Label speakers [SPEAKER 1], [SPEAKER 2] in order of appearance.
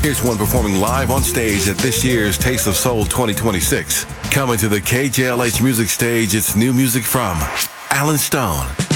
[SPEAKER 1] Here's one performing live on stage at this year's Taste of Soul 2026. Coming to the KJLH Music Stage, it's new music from Alan Stone.